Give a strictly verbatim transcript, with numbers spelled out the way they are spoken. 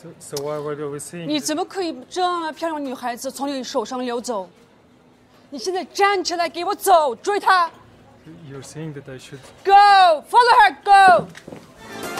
So, so why were we saying? 你怎么可以这么漂亮的女孩子从你手上溜走？你现在站起来，给我走，追她 You're saying that I should. ！Go, follow her, go!